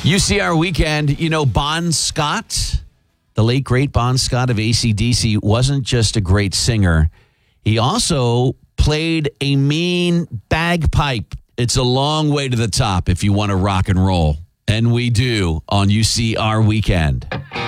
UCR weekend, Bon Scott, the late, great Bon Scott of AC/DC, wasn't just a great singer. He also played a mean bagpipe. It's a long way to the top if you want to rock and roll. And we do on UCR weekend.